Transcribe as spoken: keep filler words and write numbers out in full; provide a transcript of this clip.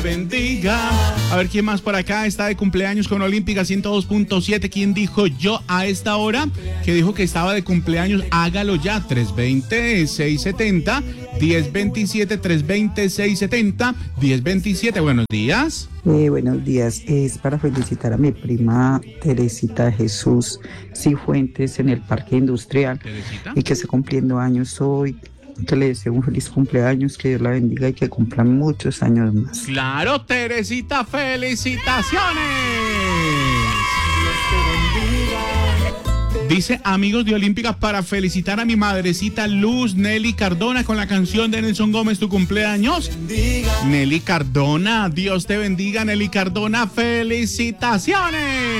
bendiga. A ver quién más por acá está de cumpleaños con Olímpica ciento dos punto siete. ¿Quién dijo yo a esta hora? Que dijo que estaba de cumpleaños. Hágalo ya. tres dos cero, seis siete cero, uno cero dos siete, tres dos cero, seis siete cero, uno cero dos siete. Buenos días. Eh, buenos días. Es para felicitar a mi prima Teresita Jesús Cifuentes en el Parque Industrial. ¿Teresita? Y que esté cumpliendo años hoy. Que le deseo un feliz cumpleaños, que Dios la bendiga y que cumplan muchos años más. Claro, Teresita, felicitaciones. Dice amigos de Olímpica para felicitar a mi madrecita Luz Nelly Cardona con la canción de Nelson Gómez, tu cumpleaños. Nelly Cardona, Dios te bendiga, Nelly Cardona, felicitaciones.